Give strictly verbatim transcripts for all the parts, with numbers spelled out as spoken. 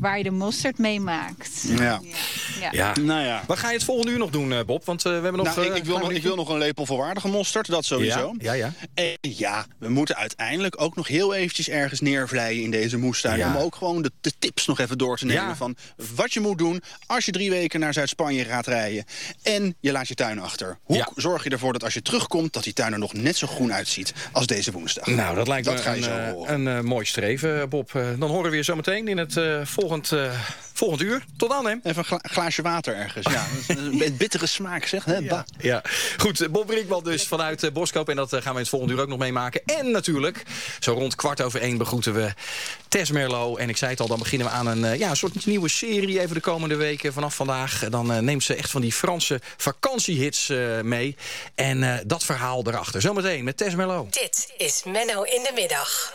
waar je de mosterd mee maakt. Ja. Ja. Ja. ja. Nou ja. Wat ga je het volgende uur nog doen, uh, Bob? Want uh, we hebben nog... Nou, uh, ik, ik, wil nog ik wil nog een lepel volwaardige mosterd, dat sowieso. Ja, ja, ja. En ja, we moeten uiteindelijk ook nog heel eventjes ergens neervlijen in deze moestuin. Ja. Om ook gewoon de, de tips nog even door te nemen Ja. van wat je moet doen als je drie weken naar Zuid-Spanje gaat rijden. En je laat je tuin achter. Hoe Ja. zorg je ervoor dat als je terugkomt, dat die tuin er nog net zo groen uitziet als deze woensdag? Nou, dat lijkt Dat me ga je een, zo uh, horen. een uh, mooi streven, Bob. Uh, dan horen we weer zometeen in het uh, volgend, uh, volgend uur. Tot dan, hè? Even een gla- glaasje water ergens. Ja, dat is een bittere smaak, zeg. Hè? Ja. ja. Goed, Bob Brinkman dus vanuit uh, Boskoop. En dat uh, gaan we in het volgende uur ook nog meemaken. En natuurlijk, zo rond kwart over één begroeten we Tess Merlot. En ik zei het al, dan beginnen we aan een, uh, ja, een soort nieuwe serie even de komende weken vanaf vandaag. Dan uh, neemt ze echt van die Franse vakantiehits uh, mee. En uh, dat verhaal erachter. Zometeen met Tess Merlot. Dit is Menno in de middag.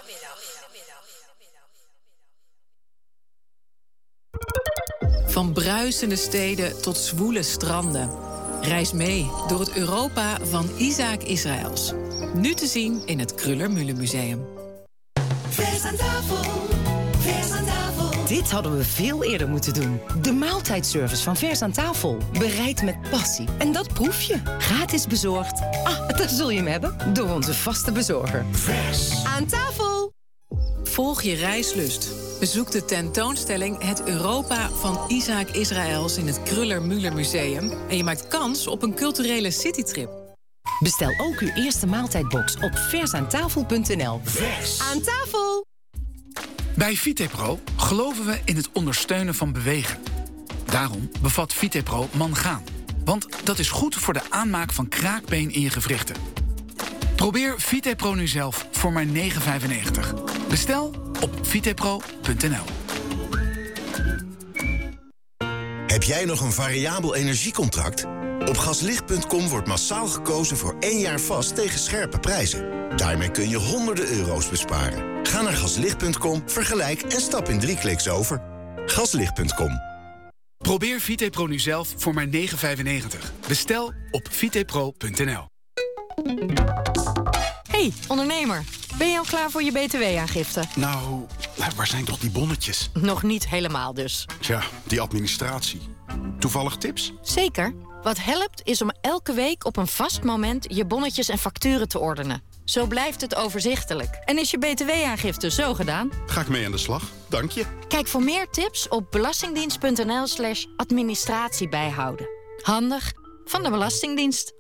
Van bruisende steden tot zwoele stranden. Reis mee door het Europa van Isaac Israëls. Nu te zien in het Kruller-Müller Museum. Vers aan tafel, vers aan tafel. Dit hadden we veel eerder moeten doen. De maaltijdservice van Vers aan tafel. Bereid met passie. En dat proef je. Gratis bezorgd. Ah, daar zul je hem hebben. Door onze vaste bezorger. Vers aan tafel. Volg je reislust. Bezoek de tentoonstelling Het Europa van Isaac Israëls in het Kruller-Müller Museum. En je maakt kans op een culturele citytrip. Bestel ook uw eerste maaltijdbox op versaantafel punt n l. Vers aan tafel. Bij Vitepro geloven we in het ondersteunen van bewegen. Daarom bevat Vitepro mangaan. Want dat is goed voor de aanmaak van kraakbeen in je gewrichten. Probeer Vitepro nu zelf voor maar negen vijfennegentig. Bestel op vitepro punt n l. Heb jij nog een variabel energiecontract? Op gaslicht punt com wordt massaal gekozen voor één jaar vast tegen scherpe prijzen. Daarmee kun je honderden euro's besparen. Ga naar gaslicht punt com, vergelijk en stap in drie kliks over. gaslicht punt com. Probeer Vitepro nu zelf voor maar negen vijfennegentig. Bestel op vitepro punt n l. Hey, ondernemer. Ben je al klaar voor je B T W-aangifte? Nou, waar zijn toch die bonnetjes? Nog niet helemaal dus. Tja, die administratie. Toevallig tips? Zeker. Wat helpt is om elke week op een vast moment je bonnetjes en facturen te ordenen. Zo blijft het overzichtelijk. En is je B T W-aangifte zo gedaan? Ga ik mee aan de slag, dank je. Kijk voor meer tips op belastingdienst punt n l slash administratie bijhouden. Handig van de Belastingdienst.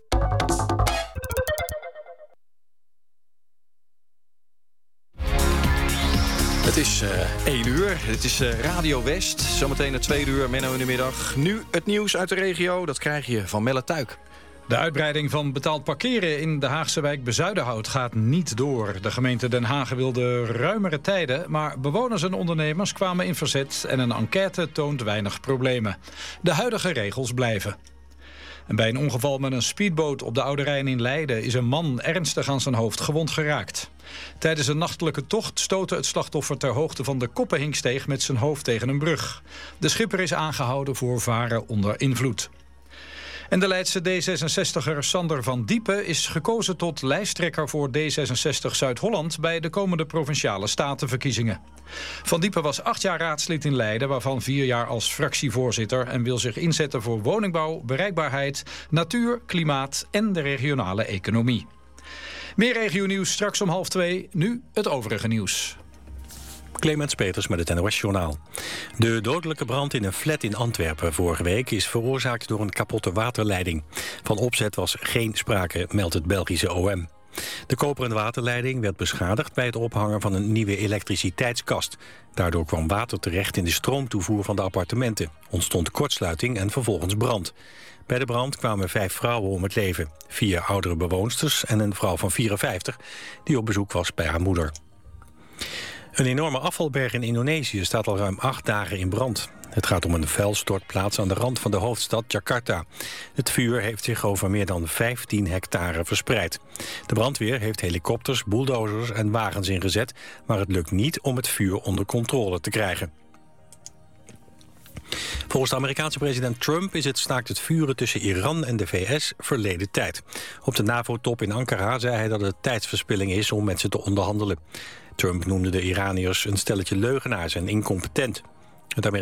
Het is uh, één uur. Het is uh, Radio West. Zometeen het tweede uur, Menno in de middag. Nu het nieuws uit de regio. Dat krijg je van Melle Tuik. De uitbreiding van betaald parkeren in de Haagse wijk Bezuidenhout gaat niet door. De gemeente Den Haag wilde ruimere tijden, maar bewoners en ondernemers kwamen in verzet en een enquête toont weinig problemen. De huidige regels blijven. En bij een ongeval met een speedboot op de Oude Rijn in Leiden is een man ernstig aan zijn hoofd gewond geraakt. Tijdens een nachtelijke tocht stootte het slachtoffer ter hoogte van de Koppenhinksteeg met zijn hoofd tegen een brug. De schipper is aangehouden voor varen onder invloed. En de Leidse D zesenzestigger Sander van Diepen is gekozen tot lijsttrekker voor D zesenzestig Zuid-Holland bij de komende provinciale statenverkiezingen. Van Diepen was acht jaar raadslid in Leiden, waarvan vier jaar als fractievoorzitter, en wil zich inzetten voor woningbouw, bereikbaarheid, natuur, klimaat en de regionale economie. Meer regionieuws straks om half twee, nu het overige nieuws. Clemens Peters met het N O S-journaal. De dodelijke brand in een flat in Antwerpen vorige week is veroorzaakt door een kapotte waterleiding. Van opzet was geen sprake, meldt het Belgische O M. De koperen waterleiding werd beschadigd bij het ophangen van een nieuwe elektriciteitskast. Daardoor kwam water terecht in de stroomtoevoer van de appartementen. Ontstond kortsluiting en vervolgens brand. Bij de brand kwamen vijf vrouwen om het leven. Vier oudere bewoonsters en een vrouw van vierenvijftig die op bezoek was bij haar moeder. Een enorme afvalberg in Indonesië staat al ruim acht dagen in brand. Het gaat om een vuilstortplaats aan de rand van de hoofdstad Jakarta. Het vuur heeft zich over meer dan vijftien hectare verspreid. De brandweer heeft helikopters, bulldozers en wagens ingezet, maar het lukt niet om het vuur onder controle te krijgen. Volgens de Amerikaanse president Trump is het staakt het vuren tussen Iran en de V S verleden tijd. Op de NAVO-top in Ankara zei hij dat het tijdsverspilling is om met ze te onderhandelen. Trump noemde de Iraniërs een stelletje leugenaars en incompetent. Het